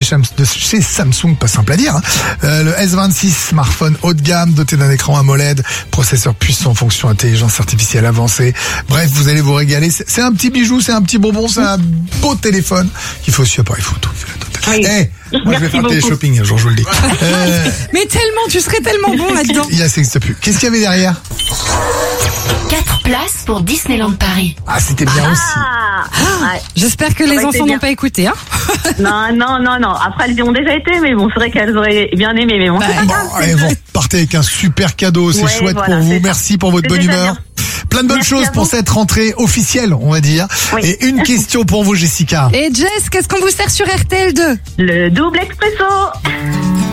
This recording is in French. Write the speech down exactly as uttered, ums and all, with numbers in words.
Sam- de chez Samsung, pas simple à dire. Hein. Euh, le S vingt-six, smartphone haut de gamme, doté d'un écran AMOLED, processeur puissant, fonction intelligence artificielle avancée. Bref, vous allez vous régaler. C'est, c'est un petit bijou, c'est un petit bonbon, c'est un beau téléphone qu'il faut aussi appareil photo. Oui. Hey, moi je vais faire le télé-shopping un jour, je vous le dis. Euh, Mais tellement, tu serais tellement bon là-dedans. il y a, ça n'existe plus. Qu'est-ce qu'il y avait derrière? quatre places pour Disneyland Paris. Ah, c'était bien aussi. Ah, ouais. J'espère que Ça les aurait été enfants bien. n'ont pas écouté, hein. Non, non, non, non. Après, elles y ont déjà été, mais bon, c'est vrai qu'elles auraient bien aimé, mais bon. c'est pas Bon, grave, c'est et le vous jeu. repartez avec un super cadeau, c'est Ouais, chouette voilà, pour vous. c'est ça. Merci pour votre C'est bonne déjà humeur. bien. Plein de bonnes Merci choses à pour vous. cette rentrée officielle, on va dire. Oui. Et une question pour vous, Jessica. Et Jess, qu'est-ce qu'on vous sert sur R T L deux? Le double expresso.